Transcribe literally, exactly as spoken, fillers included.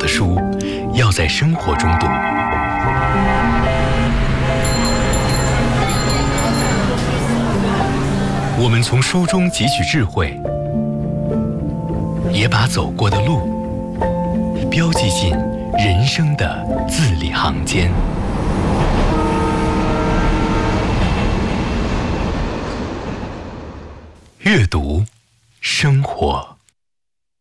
的书，要在生活中读。我们从书中汲取智慧，也把走过的路标记进人生的字里行间。阅读，生活。